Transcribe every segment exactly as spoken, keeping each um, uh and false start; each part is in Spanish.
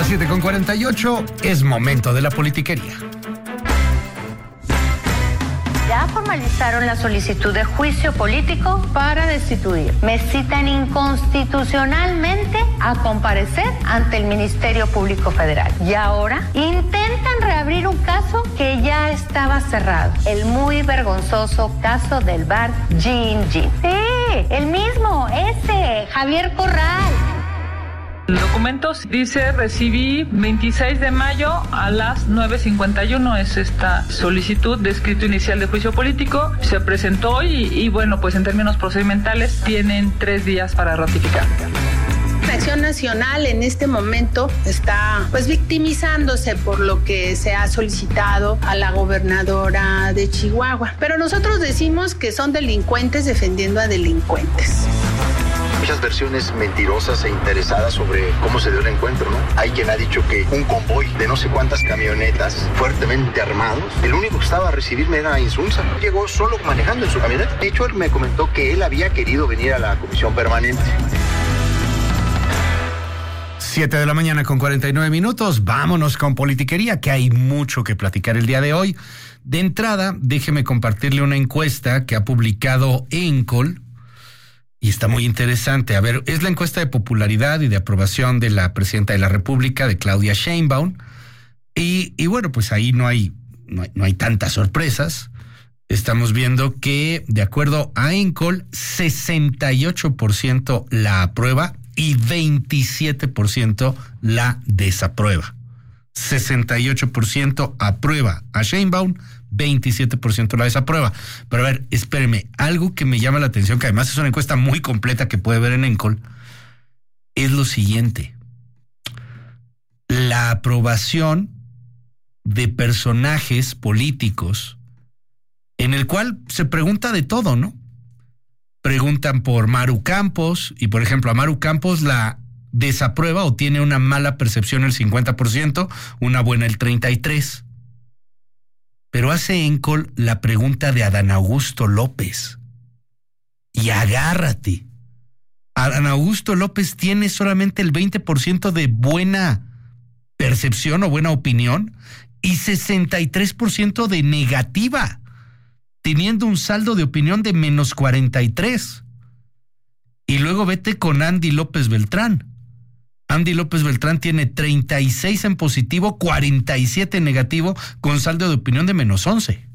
siete con cuarenta y ocho, es momento de la politiquería. Ya formalizaron la solicitud de juicio político para destituir. Me citan inconstitucionalmente a comparecer ante el Ministerio Público Federal. Y ahora intentan reabrir un caso que ya estaba cerrado. El muy vergonzoso caso del bar Gin Gin. Sí, el mismo, ese, Javier Corral. Documentos dice, recibí veintiséis de mayo a las nueve cincuenta y uno, es esta solicitud de escrito inicial de juicio político, se presentó y, y bueno, pues en términos procedimentales tienen tres días para ratificar. La Acción Nacional en este momento está pues victimizándose por lo que se ha solicitado a la gobernadora de Chihuahua, pero nosotros decimos que son delincuentes defendiendo a delincuentes. Muchas versiones mentirosas e interesadas sobre cómo se dio el encuentro, ¿no? Hay quien ha dicho que un convoy de no sé cuántas camionetas fuertemente armados, el único que estaba a recibirme era Insunza. Llegó solo manejando en su camioneta. De hecho, él me comentó que él había querido venir a la comisión permanente. siete de la mañana con cuarenta y nueve minutos. Vámonos con politiquería, que hay mucho que platicar el día de hoy. De entrada, déjeme compartirle una encuesta que ha publicado Encol. Y está muy interesante. A ver, es la encuesta de popularidad y de aprobación de la presidenta de la República, de Claudia Sheinbaum. Y, y bueno, pues ahí no hay, no hay, no hay tantas sorpresas. Estamos viendo que, de acuerdo a Encol, sesenta y ocho por ciento la aprueba y veintisiete por ciento la desaprueba. sesenta y ocho por ciento aprueba a Sheinbaum, veintisiete por ciento la desaprueba. Pero a ver, espéreme, algo que me llama la atención, que además es una encuesta muy completa que puede ver en Encol, es lo siguiente. La aprobación de personajes políticos en el cual se pregunta de todo, ¿no? Preguntan por Maru Campos y, por ejemplo, a Maru Campos la desaprueba o tiene una mala percepción el cincuenta por ciento, una buena el treinta y tres por ciento. Pero hace Encol la pregunta de Adán Augusto López. Y agárrate. Adán Augusto López tiene solamente el veinte por ciento de buena percepción o buena opinión y sesenta y tres por ciento de negativa, teniendo un saldo de opinión de menos cuarenta y tres. Y luego vete con Andy López Beltrán. Andy López Beltrán tiene treinta y seis en positivo, cuarenta y siete en negativo, con saldo de opinión de menos once.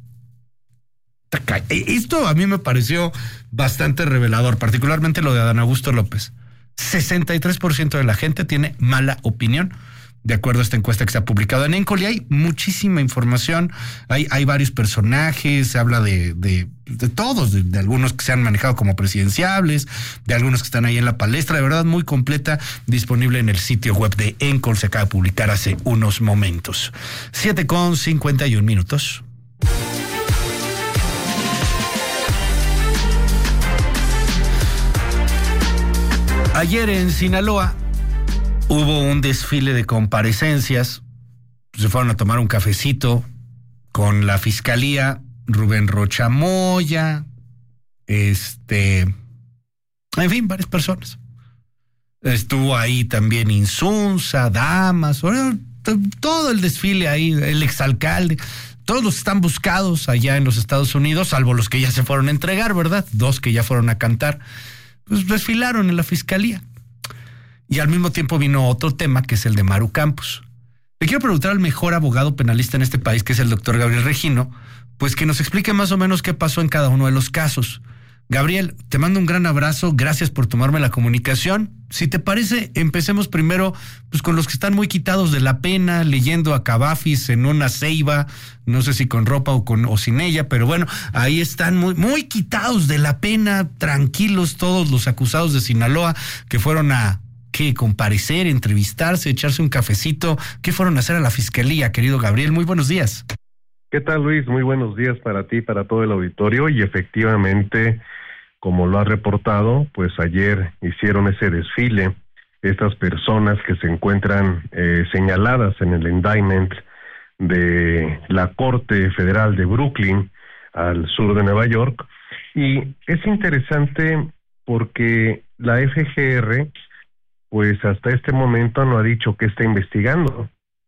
Esto a mí me pareció bastante revelador, particularmente lo de Adán Augusto López. sesenta y tres por ciento de la gente tiene mala opinión, de acuerdo a esta encuesta que se ha publicado en Encol, y hay muchísima información, hay, hay varios personajes, se habla de, de, de todos, de, de algunos que se han manejado como presidenciables, de algunos que están ahí en la palestra, de verdad muy completa, disponible en el sitio web de Encol, se acaba de publicar hace unos momentos. siete con cincuenta y un minutos. Ayer en Sinaloa hubo un desfile de comparecencias, se fueron a tomar un cafecito con la fiscalía, Rubén Rocha Moya, este, en fin, varias personas. Estuvo ahí también Insunza, Damas, todo el desfile ahí, el exalcalde, todos los que están buscados allá en los Estados Unidos, salvo los que ya se fueron a entregar, ¿verdad? Dos que ya fueron a cantar, pues desfilaron en la fiscalía. Y al mismo tiempo vino otro tema, que es el de Maru Campos. Le quiero preguntar al mejor abogado penalista en este país, que es el doctor Gabriel Regino, pues que nos explique más o menos qué pasó en cada uno de los casos. Gabriel, te mando un gran abrazo, gracias por tomarme la comunicación. Si te parece, empecemos primero pues con los que están muy quitados de la pena, leyendo a Cavafis en una ceiba, no sé si con ropa o con o sin ella, pero bueno, ahí están muy, muy quitados de la pena, tranquilos todos los acusados de Sinaloa que fueron a ¿qué? Comparecer, entrevistarse, echarse un cafecito. ¿Qué fueron a hacer a la fiscalía, querido Gabriel? Muy buenos días. ¿Qué tal, Luis? Muy buenos días para ti, para todo el auditorio. Y efectivamente, como lo has reportado, pues ayer hicieron ese desfile, estas personas que se encuentran eh, señaladas en el indictment de la Corte Federal de Brooklyn, al sur de Nueva York. Y es interesante porque la F G R pues hasta este momento no ha dicho que está investigando.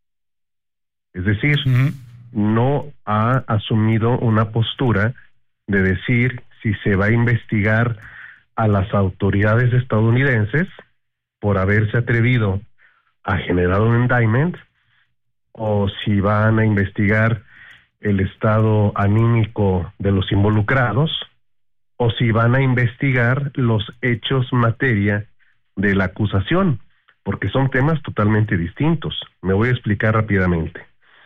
Es decir, uh-huh. no ha asumido una postura de decir si se va a investigar a las autoridades estadounidenses por haberse atrevido a generar un indictment, o si van a investigar el estado anímico de los involucrados, o si van a investigar los hechos materia de la acusación, porque son temas totalmente distintos. Me voy a explicar rápidamente.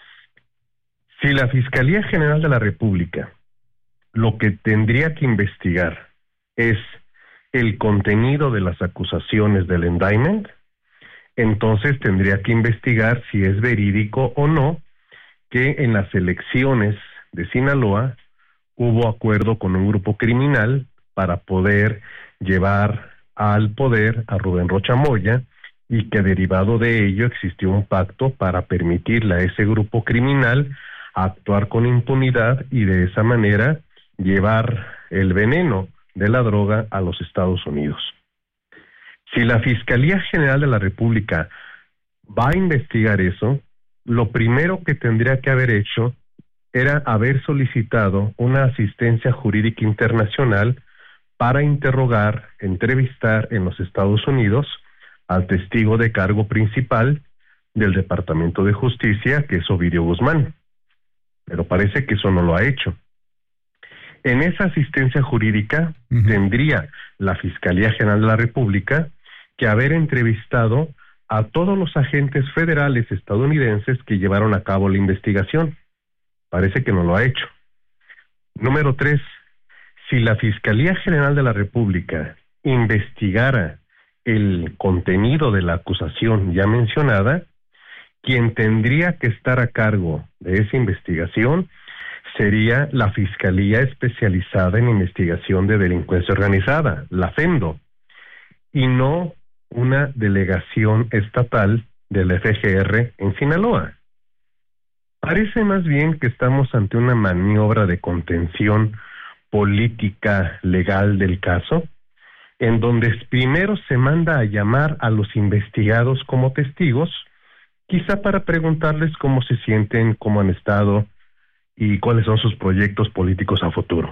Si la Fiscalía General de la República lo que tendría que investigar es el contenido de las acusaciones del indictment, entonces tendría que investigar si es verídico o no que en las elecciones de Sinaloa hubo acuerdo con un grupo criminal para poder llevar al poder a Rubén Rocha Moya, y que derivado de ello existió un pacto para permitirle a ese grupo criminal actuar con impunidad y de esa manera llevar el veneno de la droga a los Estados Unidos. Si la Fiscalía General de la República va a investigar eso, lo primero que tendría que haber hecho era haber solicitado una asistencia jurídica internacional para interrogar, entrevistar en los Estados Unidos al testigo de cargo principal del Departamento de Justicia, que es Ovidio Guzmán. Pero parece que eso no lo ha hecho. En esa asistencia jurídica uh-huh. tendría la Fiscalía General de la República que haber entrevistado a todos los agentes federales estadounidenses que llevaron a cabo la investigación. Parece que no lo ha hecho. Número tres, si la Fiscalía General de la República investigara el contenido de la acusación ya mencionada, quien tendría que estar a cargo de esa investigación sería la Fiscalía Especializada en Investigación de Delincuencia Organizada, la FEMDO, y no una delegación estatal del F G R en Sinaloa. Parece más bien que estamos ante una maniobra de contención política legal del caso, en donde primero se manda a llamar a los investigados como testigos, quizá para preguntarles cómo se sienten, cómo han estado y cuáles son sus proyectos políticos a futuro.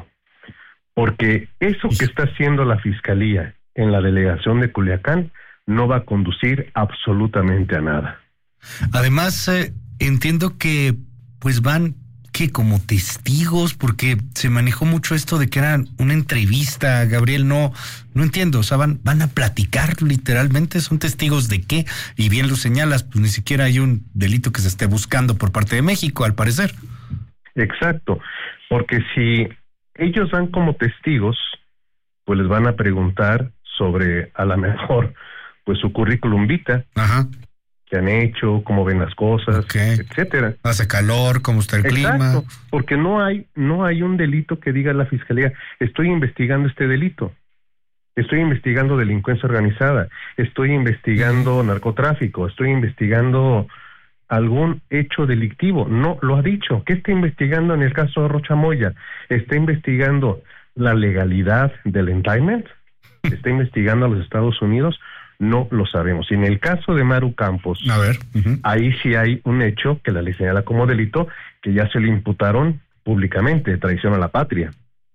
Porque eso que está haciendo la Fiscalía en la delegación de Culiacán no va a conducir absolutamente a nada. Además, eh, entiendo que pues van que como testigos, porque se manejó mucho esto de que era una entrevista, Gabriel, no no entiendo, o sea, van, van a platicar literalmente, ¿son testigos de qué? Y bien lo señalas, pues ni siquiera hay un delito que se esté buscando por parte de México, al parecer. Exacto, porque si ellos van como testigos, pues les van a preguntar sobre, a lo mejor, pues su currículum vitae, Ajá. qué han hecho, cómo ven las cosas, okay. etcétera. Hace calor, cómo está el Exacto, clima. Porque no hay, no hay un delito que diga la Fiscalía, estoy investigando este delito, estoy investigando delincuencia organizada, estoy investigando mm. narcotráfico, estoy investigando algún hecho delictivo. No, lo ha dicho. ¿Qué está investigando en el caso de Rocha Moya? ¿Está investigando la legalidad del indictment? ¿Está investigando a los Estados Unidos? No lo sabemos. Y en el caso de Maru Campos, a ver, uh-huh. ahí sí hay un hecho que la ley señala como delito, que ya se le imputaron públicamente, traición a la patria.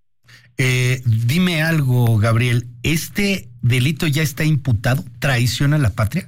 Eh, dime algo, Gabriel, ¿este delito ya está imputado? ¿Traición a la patria?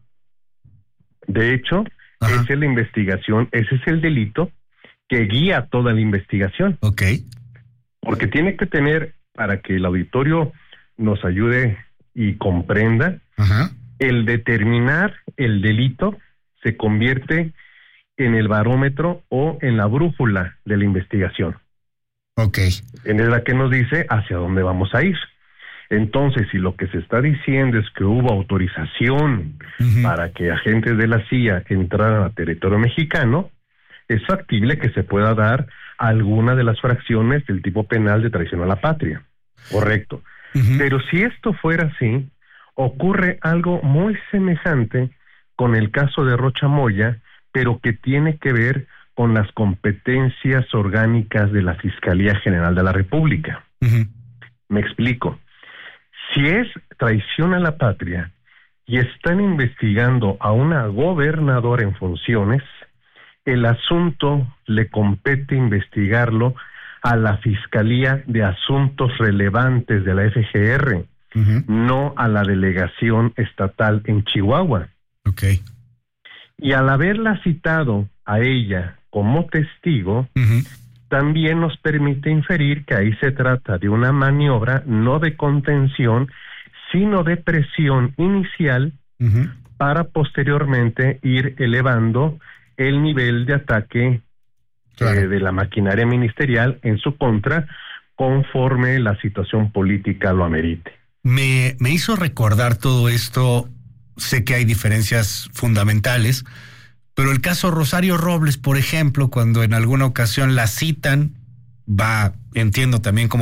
De hecho, Ajá. esa es la investigación, ese es el delito que guía toda la investigación. Ok. Porque tiene que tener, para que el auditorio nos ayude y comprenda, Ajá. el determinar el delito se convierte en el barómetro o en la brújula de la investigación. Ok. En la que nos dice hacia dónde vamos a ir. Entonces, si lo que se está diciendo es que hubo autorización uh-huh. para que agentes de la C I A entraran a territorio mexicano, es factible que se pueda dar alguna de las fracciones del tipo penal de traición a la patria. Correcto. Uh-huh. Pero si esto fuera así, ocurre algo muy semejante con el caso de Rocha Moya, pero que tiene que ver con las competencias orgánicas de la Fiscalía General de la República. Uh-huh. Me explico. Si es traición a la patria, y están investigando a una gobernadora en funciones, el asunto le compete investigarlo a la Fiscalía de Asuntos Relevantes de la F G R, uh-huh. no a la delegación estatal en Chihuahua. Okay. Y al haberla citado a ella como testigo, uh-huh. también nos permite inferir que ahí se trata de una maniobra no de contención, sino de presión inicial uh-huh. para posteriormente ir elevando el nivel de ataque claro. eh, de la maquinaria ministerial en su contra, conforme la situación política lo amerite. Me, me hizo recordar todo esto, sé que hay diferencias fundamentales, pero el caso Rosario Robles, por ejemplo, cuando en alguna ocasión la citan, va, entiendo también como